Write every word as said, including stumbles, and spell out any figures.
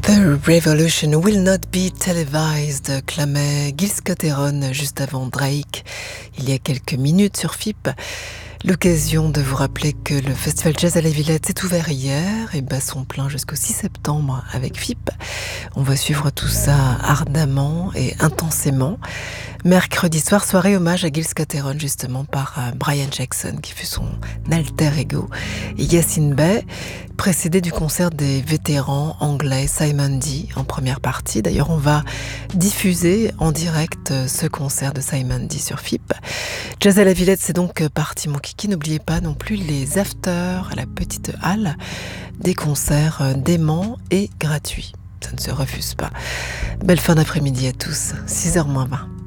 The revolution will not be televised, clamait Gil Scott-Heron juste avant Drake, il y a quelques minutes sur F I P. L'occasion de vous rappeler que le Festival Jazz à la Villette s'est ouvert hier et bat son plein jusqu'au six septembre avec F I P. On va suivre tout ça ardemment et intensément. Mercredi soir, soirée hommage à Gil Scott-Heron justement par Brian Jackson qui fut son alter ego. Et Yassine Bey, précédé du concert des vétérans anglais Simon Dee en première partie. D'ailleurs, on va diffuser en direct ce concert de Simon Dee sur F I P. Jazz à la Villette, c'est donc parti mon kiki. N'oubliez pas non plus les afters à la petite halle, des concerts déments et gratuits. Ça ne se refuse pas. Belle fin d'après-midi à tous, six heures moins vingt.